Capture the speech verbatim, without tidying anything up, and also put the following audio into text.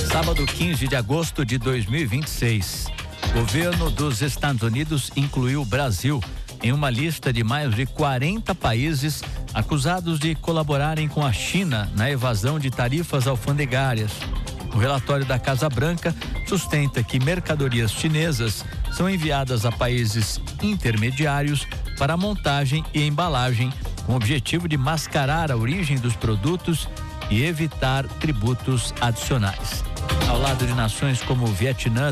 Sábado quinze de agosto de dois mil e vinte e seis. O governo dos Estados Unidos incluiu o Brasil em uma lista de mais de quarenta países acusados de colaborarem com a China na evasão de tarifas alfandegárias. O relatório da Casa Branca sustenta que mercadorias chinesas são enviadas a países intermediários para montagem e embalagem, com o objetivo de mascarar a origem dos produtos e evitar tributos adicionais. Ao lado de nações como o Vietnã,